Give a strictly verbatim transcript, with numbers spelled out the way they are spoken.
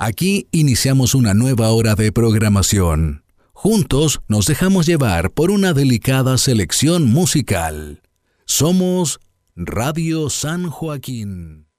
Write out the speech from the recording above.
Aquí iniciamos una nueva hora de programación. Juntos nos dejamos llevar por una delicada selección musical. Somos Radio San Joaquín.